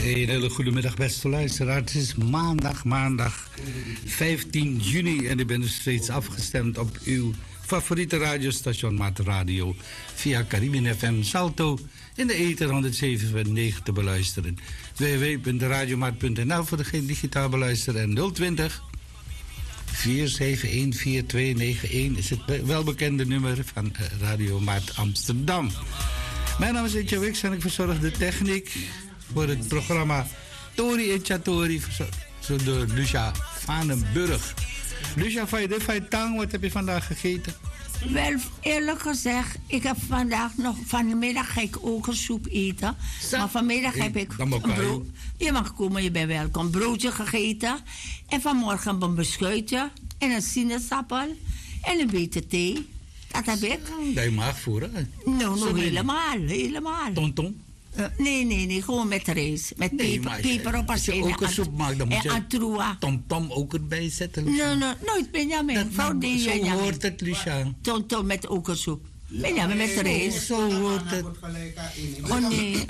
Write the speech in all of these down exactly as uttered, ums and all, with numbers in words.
Een hele goede middag, beste luisteraars. Het is maandag, maandag vijftien juni en ik ben dus steeds afgestemd op uw favoriete radiostation Maat Radio via Caribbean F M Salto in de ether honderdzeven komma negen te beluisteren. w w w punt radiomaat punt n l voor degene digitaal beluisteren en nul twintig, vier zeven een, vier twee negen een is het welbekende nummer van Radio Maat Amsterdam. Mijn naam is Etje Wicks en ik verzorg de techniek voor het programma Tori en Chatori, zo door Lucia Vanenburg. Lucia, van je van je tang, wat heb je vandaag gegeten? Wel, eerlijk gezegd, ik heb vandaag nog, vanmiddag ga ik ook een soep eten. Zo. Maar vanmiddag heb ik een brood. Je mag komen, je bent welkom. Een broodje gegeten. En vanmorgen een beschuitje en een sinaasappel en een beetje thee. Dat heb ik. Dat je maag voeren? Nou, nog helemaal, helemaal. Tonton? Uh, nee, nee, nee, gewoon met rijst. Met nee, peper, peper op als je ook een soep maakt, dan moet je tom-tom ook erbij zetten. Nee, nee, nooit Benjamin. Vrouw die Zo Benjamin. hoort het, Lucia. Tom-tom met okersoep. Benjamin met rijst. Zo hoort het. Oh nee.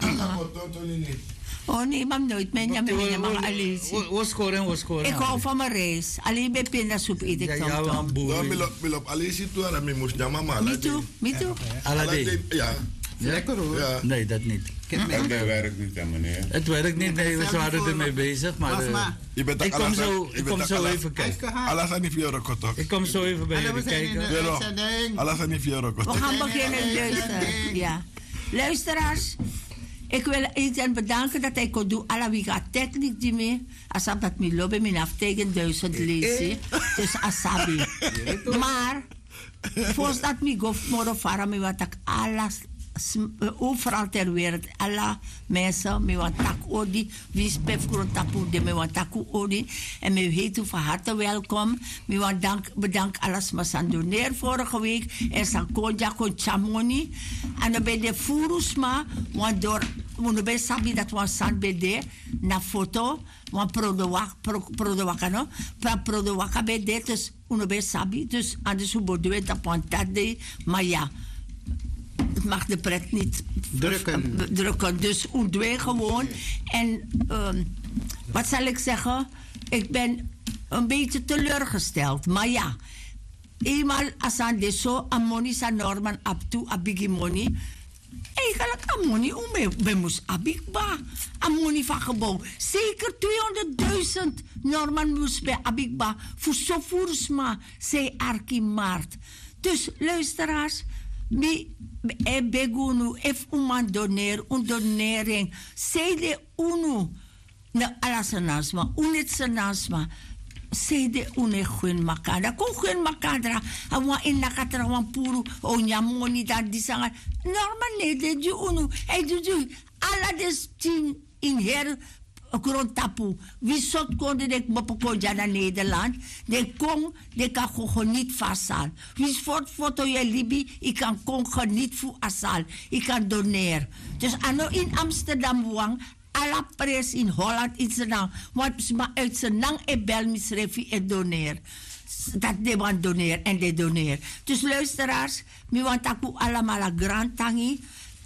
Oh nee, maar nooit Benjamin. Wat scoren, wat scoren? Ik hou van mijn rijst. Alleen bij pindasoep eet ik tom-tom. Ja, ja, op alles zit toe en dan moest je mama. Me too, me too. Aladdin. Ja. Lekker hoor. Ja. Nee, dat niet. Het werkt niet, hè, meneer. Het werkt niet, nee, we waren ermee bezig, maar uh, je bent ik kom zo, ik kom zo even kijken. Alles aan die vier rokotok. Ik kom zo even bij jullie kijken. Alles aan die vier rokotok. We gaan beginnen luisteren. Ja. Luisteraars, ik wil iedereen bedanken dat hij kon doen. Alla wie gaat techniek die mee. Als dat me lobby mijn afteken duizend lezen. Dus asabi. Maar, volgens dat me go morgen varen me wat ik alles overal ter wereld, alle mensen, me want tak odi, wie spef grond tapu de me want taku odi, en me heet u van harte welkom. Me want dank, bedankt alles maar san doneer vorige week, en san konja kon chamoni, en dan bij de furusma, want door, want bij sabi dat was san bede, na foto, want pro de wak, pro de waka no, pro de waka bede, dus, uno bij sabi, dus, anders u bodoe dat pontade, maar ja. Het mag de pret niet drukken. drukken. Dus ontwee gewoon. En um, wat zal ik zeggen? Ik ben een beetje teleurgesteld. Maar ja, eenmaal als aan de zo amoni sa norman abtu abigi money. Eigenlijk amoni we moest abigba. Amoni van gebouw. Zeker tweehonderdduizend norman moest bij abigba. Voor zo voersma, zei Arki Maart. Dus luisteraars. Mi e begunu if uman doneer un donering sei de unu na alasanasma unitsanasma sei de une khun makada ko khun makadra awa in nakatra wan puru o nyamoni da disanga normal ne de ju unu e ju ju ala des tin in her grondtapu. Wie zot konden de mopokoja naar Nederland? De kon, de kan gewoon niet vastsal. Wie voort foto je Libi, ik kan kon niet voor asal. Ik kan doneren. Dus ano in Amsterdam wang, alla pres in Holland in Senang. Want maar uit Senang e bel misrefi e doneer. Dat de want doneer en de doneer. Dus luisteraars, mi want aku allemaal grand tangi.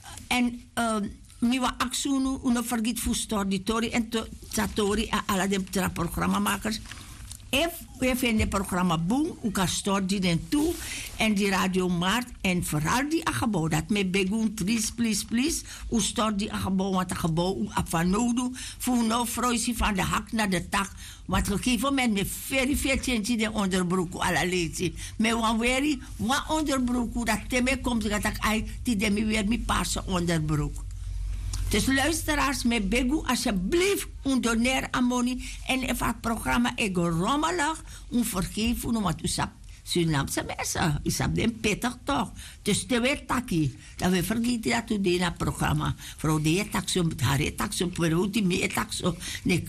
En um, Miwa aksunu uno vergit fu storditori en tatori a ala de tra programmamakers. If we vinden het programma boom, u kan stordi den toe en die radio maart en vooral die agabo dat me begun please please please u stordi agabo want agabo u afanodu fu no froisi van de hak naar de tak. Wat gegeven moment me very veel change de onderbroek ala lezi. Me wan weri wan onderbroek dat teme komt dat ik ai die de me weer mi paarse onderbroek. Dus luisteraars, met begu alsjeblieft een doneer amoni en even het programma ego rommelig, een vergeef, want u sap Surinaamse mensen, u sap den pittig toch. Dus te weer taki, dat we vergeten dat u deed naar het programma. Vrouw de je taxo, haar je taxo, peru die mee taxo, nee,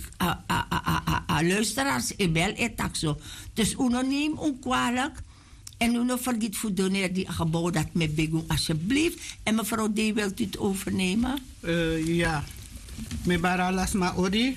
luisteraars, ik bel je taxo. Dus u neem onkwalijk. En u nog vergeet voor doneer die gebouw dat met begon alsjeblieft. En mevrouw D, wilt u het overnemen? Uh, ja. Me baralas ma odi.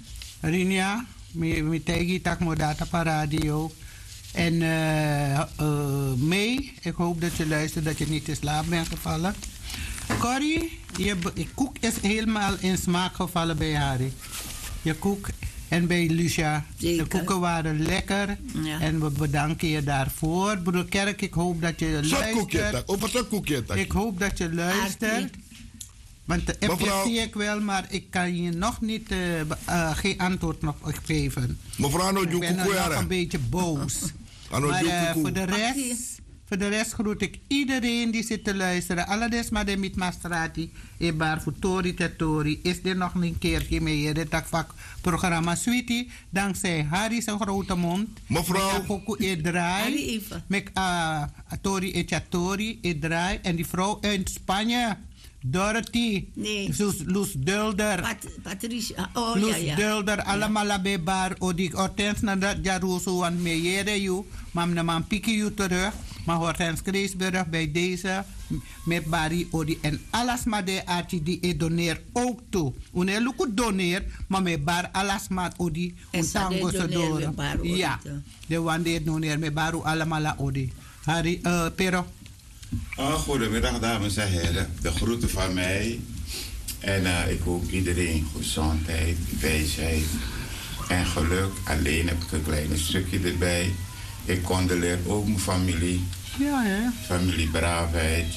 Rinia. Me, me tegi tak mo data pa radio. En uh, uh, mee, ik hoop dat je luistert, dat je niet in slaap bent gevallen. Corrie, je be- koek is helemaal in smaak gevallen bij Harry. Je koek en bij Lucia. Zeker. De koeken waren lekker. Ja. En we bedanken je daarvoor. Broeder Kerk, ik hoop dat je Zo'n koekje, luistert. tak. Of wat een koekje, tak. Ik hoop dat je luistert. Want de appje Mevrouw- zie ik wel, maar ik kan je nog niet, eh, be- eh, geen antwoord nog geven. Mevrouw, no Ik ben juku nog kuyara. een beetje boos. Ano Maar eh, juku voor de Ach, rest, voor de rest groet ik iedereen die zit te luisteren. Allemaal maar de mit mastrati, e bar futori tetori. Is er nog een keertje mee dit vak programma Sweetie. Dankzij Harry zijn grote mond. Mevrouw. Met Koko e Harry draai. even. Met uh, Tori e chatori e draai. En die vrouw uit Spanje. Dorothy. Nee. Loes, Loes Dulder. Pat, Patricia. Oh, Loes ja, ja. Dulder, allemaal ja. Bij bar. O die Hortens na dat jaruso want me jere you. Mam na man piki you terug. Maar Hortens Kreesburg bij deze. Met Barry Odi. En alles maar de artie die e doneer ook toe. Une luku doneer. Maar met bar alles maar Odi. En Un sa de tango se doneer doro. met bar Odi Ja. toe. De wan de doneer met baru allemaal Odi. Harry, uh, pero. Oh, goedemiddag dames en heren. De groeten van mij. En uh, ik hoop iedereen gezondheid, wijsheid en geluk. Alleen heb ik een klein stukje erbij. Ik condoleer ook mijn familie. Ja, hè. Familie Braafheid.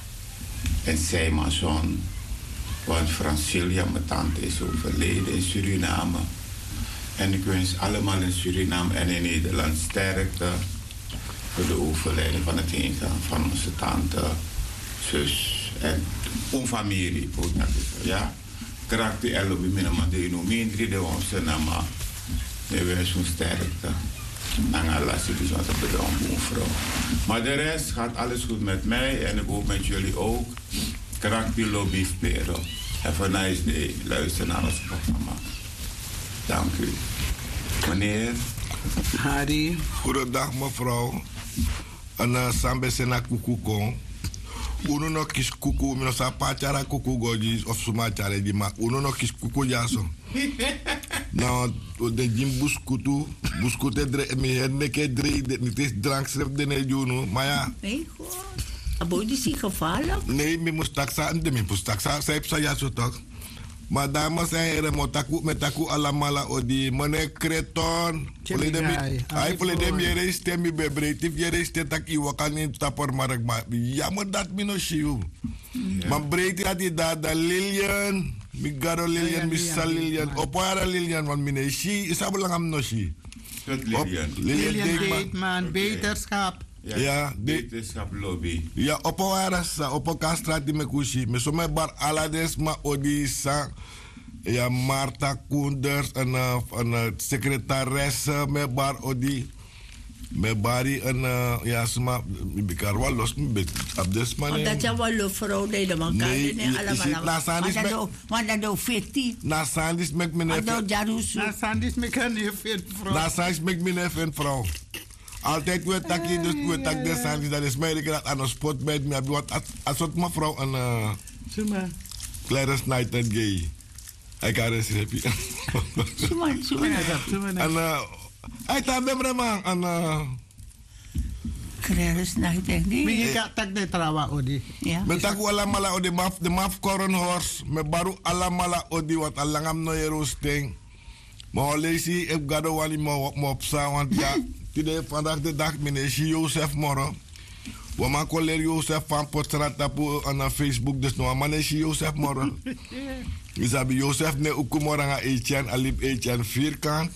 En Seymanson. Want Francilia, mijn tante, is overleden in Suriname. En ik wens allemaal in Suriname en in Nederland sterkte. Voor de overlijden van het heengaan van onze tante, zus en een familie. Ook nog eens, ja, karakter elobi minima de no mindri de onze nama. We wensen sterkte. En Allah zit dus wat te bedanken, mevrouw. Maar de rest gaat alles goed met mij en ik hoop met jullie ook. Karakter lobby spelen. Have a nice day. Luister naar ons programma. Dank u. Meneer. Harry. Goedendag mevrouw. En uh, sambe sena kuku kon. Uno no kis kuku, mino sa pachara kuku goji of suma chare di ma. Uno no kis kuku jaso. Nou, de jim buskutu, buskute dre, mi herne ke dre, niet eens drankschrift de ne juno, maar ja. Nee, goed. Aboy die zie gevaarlijk. Nee, mi moest taksa, de mi moest taksa, zij heeft ja zo toch. Maar dames en heren, mo taku met taku alamala odi, meneer Kreton. Hij voelde hem jere stemmi bebreed, jere stem tak iwakan in tapper mark ma. Jammer dat mi no shiu. Maar breed dat hij daar de Lilian, mi garo Lilian, mi sal Lilian, opwara Lilian, want mi ne shi, is abelang am no shi. Lilian. Lilian Deetman, beterschap. Ja, Ja, wetenschap lobby. Ja, op een waarasa, op een kastraat die me kushi. Me some bar alades ma odisa. Ja, Marta Koenders, een, uh, een uh, secretaresse me bar odi. Me bari een, uh, ja, sma, ik kan wel los, op des man. Want dat je wel een vrouw deed, de man kan Nee, niet je- je ziet, na Sandis met- Want dat doe veertien. Na Sandis mek me Want dat neef, jarusu. Na Sandis me kan je veel vrouw. na Sandis mek me neef en vrouw. Altijd weet dat je dus weet dat de Sandis, dat is mij dat aan een spot bij me heb. Want als het mevrouw een uh, Zuma. Clarence Nightingale gay. Ik kan het happy. Suman, suman. Zuma. En uh, hij staat bij me man. En uh, Kreres na ik denk Maar niet. je kan tak de trawa odi. Ja. met taku alamala odi maf de maf koron horse. Me baru alamala odi wat alangam no je roosting. Maar olesi ik gado wali mo mo opsa want ja. Today vandaag de dag meneer Joseph Moro. We maken collega Joseph van Potstraat tapu aan Facebook dus no man is Joseph Moro. Isabi Joseph ne ukumoranga Etienne alip Etienne vierkant.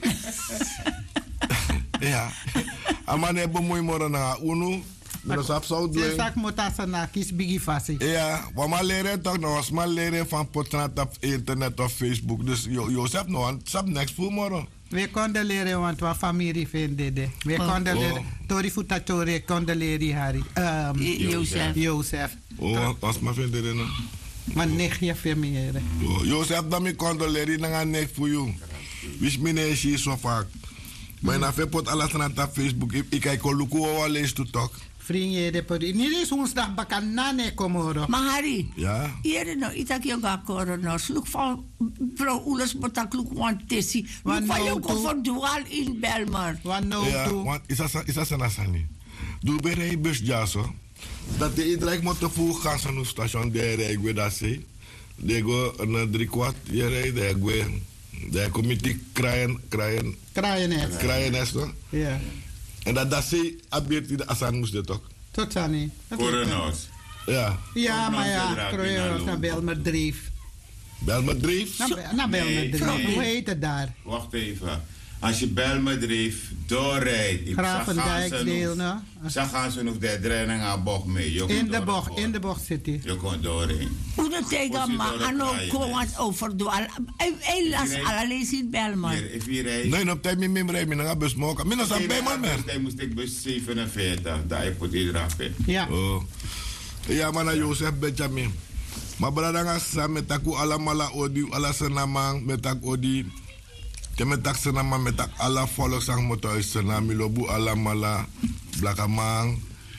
Ja. Amane bemoei moro na unu. Mino sap zo Je doen. zag motasa na kis bigi fasi. Ja, wat maar leren toch nog, was maar leren van Potstraat op internet of Facebook. Dus Jo- Joseph no, want sap next voor moro. We konden leren, want we familie vinden de. We konden Oh. leren. Tori Futatore konden leren, Harry. Um, Jozef. Jozef. Oh, als maar vinden er nou. Maar nichtje familie. Oh, Joseph dan mi condoleri na nga nek voor jou. Wis mine shi so vaak. Maar na fe pot alles na ta Facebook. Ik ik kijk luku o lees to talk. Vriendje de podi. Niet eens woensdag bakan nane komoro. Maar Harry. Ja. Hier no, itak yo ga koronos. Look van vrouw Oeles botak look want tessie. Look Wan van nou yo toe. go van dual in Belmar. Wat nou Ja, toe? want is dat is dat na sani. Doe bere bus jaso. Dat de iedereen moet te voegen gaan zo'n station de rijk weer dat ze. De go een drie kwart jaar de go de committee kraaien kraaien Kraaienet. kraaienes toch? Ja. En dat dat ze abeert die de asan moest de toch? Tot dan niet. Corona's. Ja. Ja, maar ja, Conferentie Kroeros naar Belmerdreef. Belmerdreef? Naar Belmerdreef. nee. Hoe heet het daar? Wacht even. Als je Belmerdreef doorrijdt, in Grafendijk deel, nou. dan gaan ze nog de training aan bocht mee. Je In komt de door bocht, voor. in de bocht zit hij. Je komt doorheen. Hoe dat tegen maar aan ook gewoon overdwalen. Hij las alles in Belmar. Hier, if je rijdt. Nee, op tijd met mij rijden, mijn bus mogen. Mijn zijn bij man meer. Dan moest ik bus zevenenveertig, daar heb ik het eraf. Ja. Oh. Ja, maar Joseph Benjamin. Maar bradanga sa metaku ala mala odi ala senamang metak odi. Te metak senamang metak ala volksang moto senami lobu ala mala blakamang.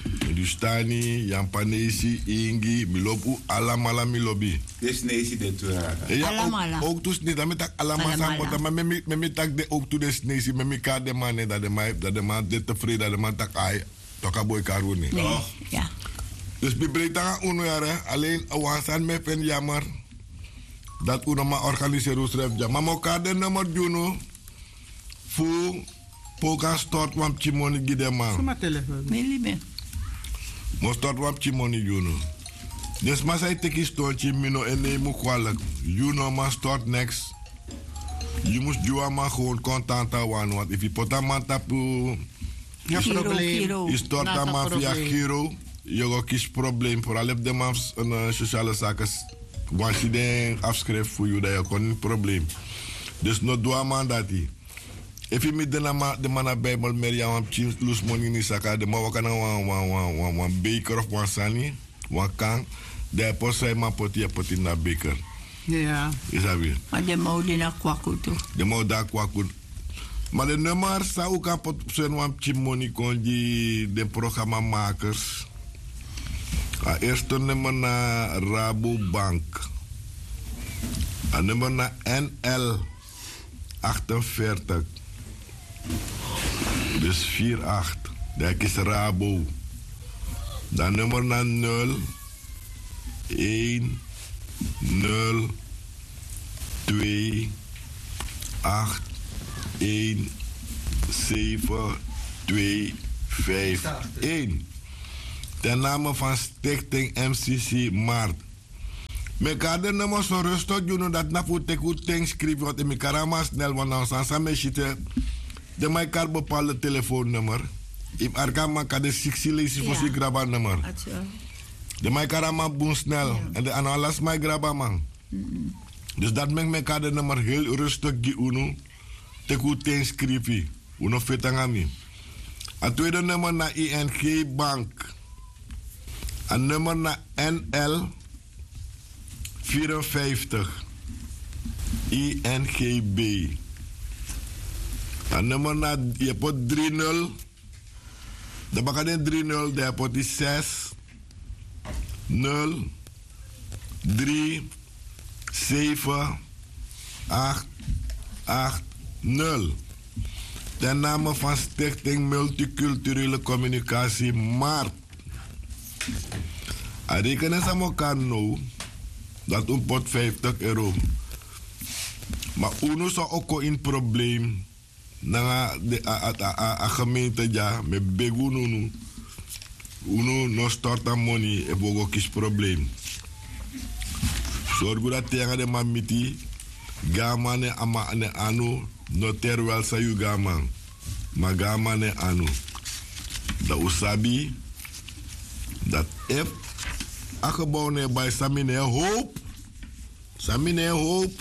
Dustani, Jampanesi, Ingi, Milobu, ala mala milobi. Dus nee, zie je het Ja, Alamala. ook, ook dus niet, dat met allemaal Alamala. samen, maar met met met tak de ook toe de snezi, met elkaar de man, dat de man, dat de man dit tevreden, dat de man tak ai, toch een boy karuni. Nee, ja. Dus bij breed aan uno jaren, alleen awansan me pen jammer dat uno ma organiseren schrijft ja, maar elkaar de nummer juno, voor poka stort wam chimoni gide man. Kom maar telefoon. Nee, lieve. Mo stort wam chimoni juno. Dus maar zij teki stontje mino en nee moet kwalijk. Juno ma stort next. Je moest juwa maar gewoon contant houden, want if je pota man tapu, Ja, Giro, probleem. Giro. je stort Na dan dat maar via probleem. Giro. Je gaat kies probleem. Vooral heb de man een uh, sociale zaken. Want je denkt afschrijft voor je, dat je kon niet probleem. Dus no doa man dat die. If je met de nama de man naar Bijbel meer ja want chins lose money ni saka de man wakana wan wan wan wan wan baker of wan sani wan kang de posai ma poti poti na baker. Ja. Is dat weer? Maar de mode naar kwaku toe. De man daar kwa kun. Maar de nummer zou ook aan pot zijn wan chimoni kon die de programmamakers. A eerste nummer naar Rabobank. A nummer naar N L achtenveertig. Dus vier acht. Dat is Rabo. Dan nummer naar nul een nul twee acht een zeven twee vijf een. Ten name van Stichting M C C Maart. Mekaar de nummer zo rustig doen dat na voor teku ting schrijven wat in mekaar maar snel want dan zijn samen zitten. De mekaar bepaalde telefoonnummer. Ik arka kan de sixty lezen voor Ja. zich graba nummer. Atso. De mekaar maar boen snel en de analas mij graba man. Dus dat maakt mekaar de nummer heel rustig die uno teku ting schrijven. Uno vetangami. Het tweede nummer naar I N G Bank. Een nummer naar N L vierenvijftig. I N G B. Een nummer naar, je hebt drie nul. Dan mag je drie nul, dan heb je zes nul drie zeven acht acht nul. Ten name van Stichting Multiculturele Communicatie Maart. En rekenen ze aan elkaar nou dat een pot vijftig euro. Maar uno zou ook in probleem na de a, a, a, a gemeente ja met begu uno. Uno no stort aan money en bogo kies probleem. Zorg dat tegen de mamiti gama ne ama ne anu no terwel sa yu gama. Maar gama ne anu. Dat usabi dat if a gebouw ne bij Samine hoop. Samine hoop.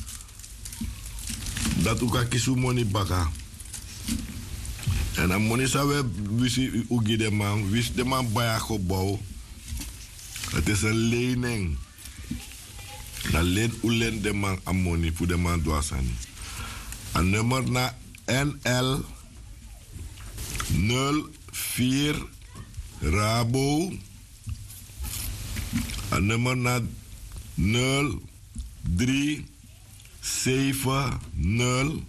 Dat ook kan kiezen money baka. En dan money zou we wisi ugi de man. Wist de man bij een gebouw. Het is een lening. Dan leen u leen de man aan money voor de man doasani. Een nummer naar N L nul vier Rabo. Een nummer naar nul drie zeven nul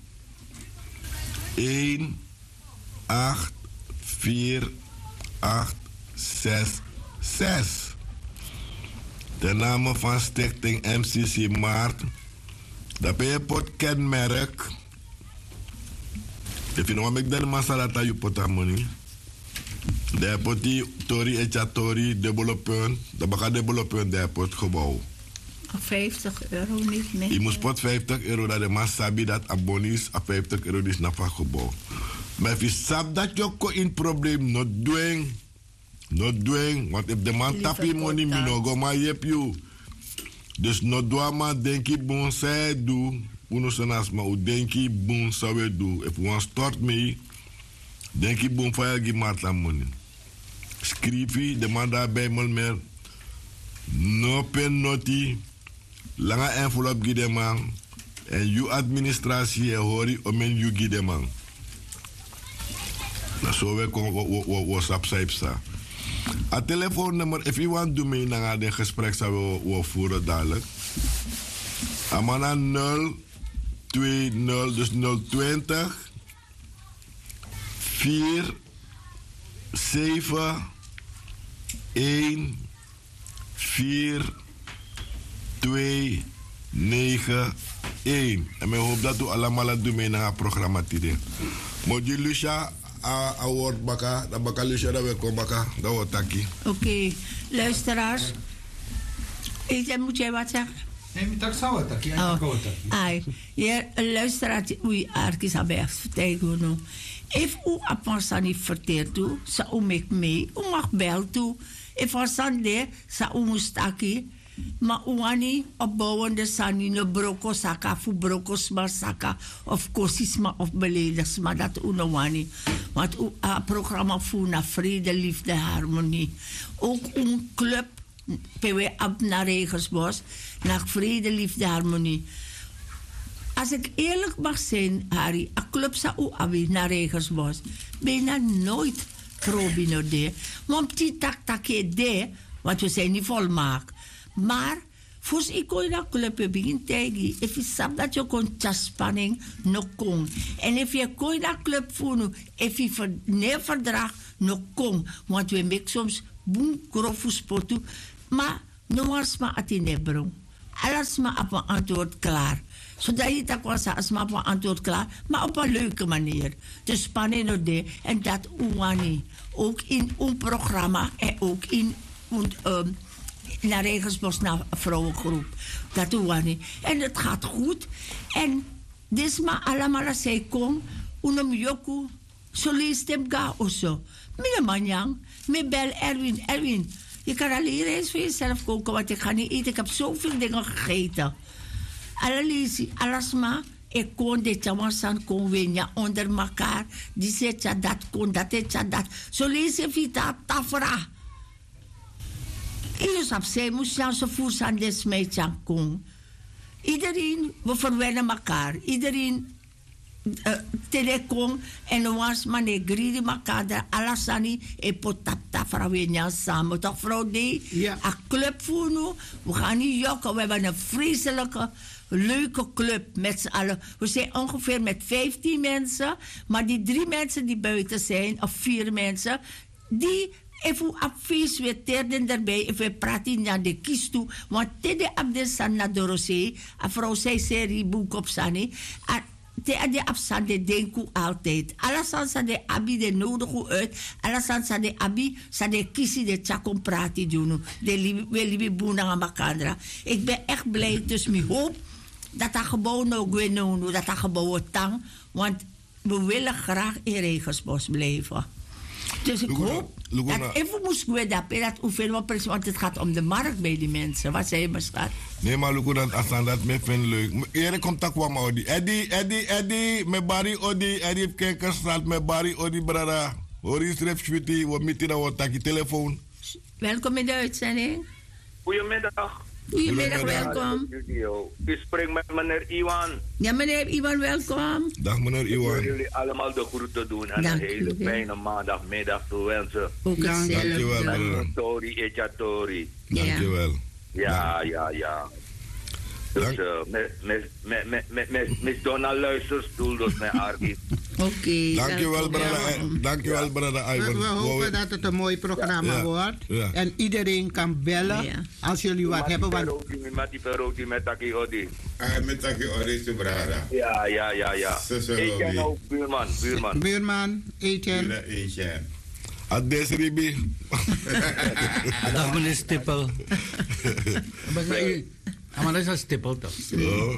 een acht vier acht zes zes. Ten name van Stichting M C C Maart. Dat ben je pot kenmerk. If you know what ik masalata you put money. De poti tori echa tori developen. Dat baka developen de pot gebouw. vijftig euro niet meer. Je moest pot vijftig euro dat de mas sabi dat abonis a vijftig euro is na van gebouw. Maar if je sab dat je ko in probleem not doing. Not doing. Want if de man tap je money mi no go ma yep you. Dus no doa ma denki bon say do. Uno sanas ma u denki bon sa we do. If one start me. Denki bon fa gi marta money. Skrifi de man daar bij me mer. No pen noti. Langa envelop gi de man. En you administratie e hori omen you gi de man. Na so we kon WhatsApp saipsa. A telefoonnummer, if you want to me naar de gesprek zou we voeren dadelijk. Amana nul twee nul, dus nul twintig vier zeven een vier twee negen een. En ik hoop dat u allemaal doen mee naar het programma today. Moji Lucia a award baka, da baka Lucia da we kom baka, da wordt taki. Oké, okay. Luisteraars. Ik moet jij wat zeggen? Nee, dat zou het taki. Ai, je luisteraars, oei, arkis abert, vertel no. If u apansani verteert toe, sa u mek mee, u mag bel toe. If asande, sa u mustaki. Maar uani opbouwende sani no broko saka fu broko sma saka of kosisma of belediging dat uno wani. Want u a programma fu na vrede, liefde, harmonie. Ook een club P W ab naar Regensbos naar vrede, liefde, harmonie. Als ik eerlijk mag zijn, Harry, a club sa u abi naar Regensbos, bijna nooit krobino de. Want die tak take de, want we zijn niet volmaakt. Maar, voor ik kon dat club begin tegen. If je sap dat je kon spanning, no kom. En if je kon dat club voelen, if je ver, nee verdrag, no kom. Want we maken soms boem, grof spotu. Maar, no was maar at in de bron. Alles maar op een antwoord klaar. Zodat je dat kan zeggen, als maar op een antwoord klaar. Maar op een leuke manier. De spanning no de. En dat uwani. Ook in een programma en ook in een... Um, naar Regensbos, naar vrouwengroep. Dat doen we niet. En het gaat goed. En dit maar allemaal als zij kom, unom yoku, zo leest hem ga of zo. Meneer Manjang, me bel Erwin, Erwin, je kan alleen eens voor jezelf koken, want ik ga niet eten. Ik heb zoveel dingen gegeten. Alles, alles maar, ik kon dit jamansan kon winnen onder elkaar. Die zet ja dat kon, dat is ja dat. Zo lees je vita tafra. Iedereen op zij moest jou zo voers aan de smeetjang komen. Iedereen, we verwennen elkaar. Iedereen uh, telekom en we was maar ne gridi elkaar. Alles aan die en potapta vrouwen samen. Toch vrouw die? Ja. Een club voor nu. We gaan niet jokken. We hebben een vreselijke, leuke club met z'n allen. We zijn ongeveer met vijftien mensen. Maar die drie mensen die buiten zijn, of vier mensen, die... Even advies we terden erbij, even we praten naar de kies toe. Want tede abde san na dorose, a vrouw zei serie boek op sani. Te ade afsan de denku altijd. Alasan sa de abi de nodig uit. Alasan sa de abi sa de kiesie de tjakom praten doen. De libi, we libi boena aan makandra. Ik ben echt blij, dus ik hoop dat dat gebouw nou gwenoen, dat dat gebouw tang. Want we willen graag in Regensbos blijven. Dus ik hoop dat even moest ik dat dat hoeveel prijs, want het gaat om de markt bij die mensen. Wat zei je, mijn schat? Nee, maar Luko, dat als dat me vind leuk. Eerder komt dat kwam Odi. Eddie, Eddie, Eddie, me bari Odi, Eddie kijkersstraat, me bari Odi, brada. Horis Repschuti, we moeten dan wat takje telefoon. Welkom in de uitzending. Goedemiddag. Goedemiddag, welkom. U spreekt met meneer Iwan. Ja, meneer Iwan, welkom. Dag, meneer Iwan. Ik wil jullie allemaal de groeten doen en Dank een hele u, fijne maandagmiddag toewensen. Ook dankjewel, meneer. Tori, Echatori. Dankjewel. Ja, ja, ja. Dus uh, met Miss Donna luisterstoel, dus mijn Argie. Oké. Dankjewel, brother. Dankjewel, brother We, Ivan. we hopen dat het een mooi programma Ja. wordt. Ja. En iedereen kan bellen Ja. als jullie wat hebben. Want Met die peroti met taki odi. Ah, met dat je oris brada. Ja, ja, ja, ja. Zo, zo, Ik ken Lobby. ook buurman, buurman. buurman, Etienne. Jullie eentje. Ades Ribi. Dag meneer Stippel. Maar dat is een stippel toch? Oh.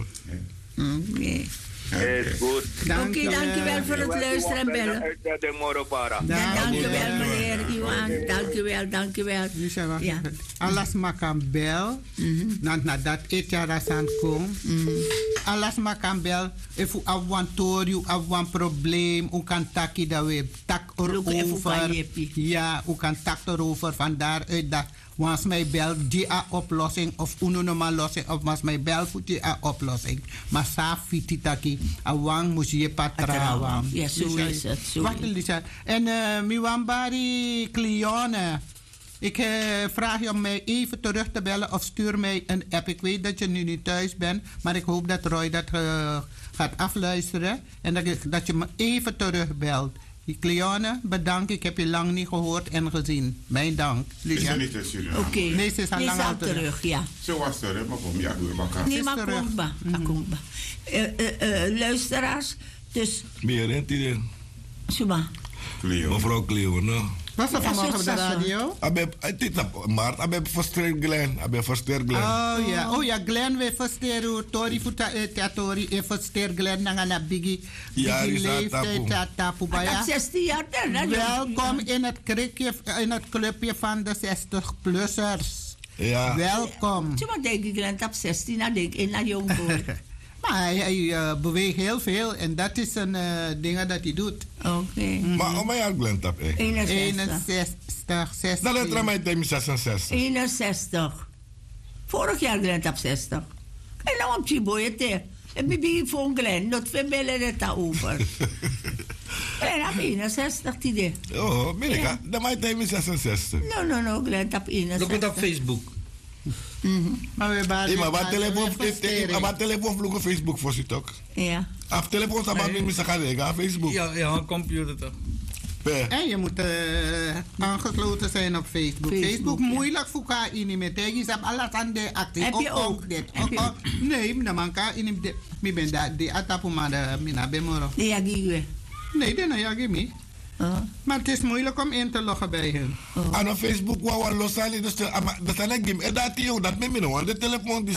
Oké. Is goed. Dank Oké, je. dankjewel voor het luisteren en bellen. Uitzending morgen para. Ja, dankjewel Dankjewel. meneer Iwan. Dankjewel, dankjewel. Lisa, wacht Ja. even. Alas makan bel. Na nadat etjara san kom. Alas makan bel. If u awan tori, u awan probleem, u kan taki dat we tak Look, if u kan erover. jeppie. Ja, u kan tak erover. Vandaar uit dat was mij bel die a oplossing of uno normaal lossing of was mij bel voor die a oplossing. Maar sa fiti taki awang moest je patrawang. Ja, zo is het, zo Wacht is het. Lisa. En uh, Miwambari Cleone. Ik uh, vraag je om mij even terug te bellen of stuur mij een app. Ik weet dat je nu niet thuis bent, maar ik hoop dat Roy dat uh, gaat afluisteren en dat, ik- dat je me even terugbelt. Die Cleone, bedankt. Ik heb je lang niet gehoord en gezien. Mijn dank. Is Lisa. er niet in Suriname? Oké. Nee, ze is al Die lang is al al terug. terug, ja. Zo was het, hè, maar kom ja, doe bakken. Nee, is maar terug. kom ba. Kom ba. Eh, eh, eh, Luisteraars, dus, Meer rent die Suma. Cleo. Mevrouw Cleo, no? Was er Ja, vanmorgen op de zo, zo. radio? Abe, dit op maart, abe versterkt Glen, abe versterkt Glen. Oh ja, oh ja, Glenn we versteren Tori futa eta Tori e verster Glenn nanga na bigi Ja, bigi is dat leeftijd tapu. ta tapu Dat baya. zestien jaar ter, hè? Welkom in het krikje, in het clubje van de zestig-plussers. Ja. Welkom. Suma denk ik, Glenn, op zestien, dan denk ik naar jong boy. Maar hij, hij eh, beweegt heel veel en dat is een uh, ding dat hij doet. Oké. Maar om mij al Glen tap, eh. eenenzestig. eenenzestig, zestig. Dat is er mij tegen zesenzestig. eenenzestig. Vorig jaar Glenn op zestig. En nou op Chiboy, te. En bibi voor Glenn, dat we bellen het daarover. Glenn op eenenzestig, die de. Oh, Amerika, dat mij tegen zesenzestig. No, no, no, Glenn op Look eenenzestig. het op Facebook. Maar we waren Eh, maar wat we telefoon, waren eh, eh, verstering. maar telefoon vloeken Facebook voor zit ook. Ja. Af telefoon staat maar Nee. met gaan gaan Facebook. Ja, ja, een computer toch. Pe. En je moet uh, aangesloten zijn op Facebook. Facebook, Facebook, ja. moeilijk voor elkaar in met tegen. Je hebt alles aan de actie. Heb je Oh, oh, ook? dit. Heb je Oh, oh. Nee, maar man kan in de. Mi ben daar die atapu maar de mina bemoro. Nee, ja, giwe. Nee, dat is niet me. Oh. Maar het is moeilijk om in te loggen bij hen. Aan op Facebook wou we los zijn, dus dat zijn ik dat dat met me, want de telefoon die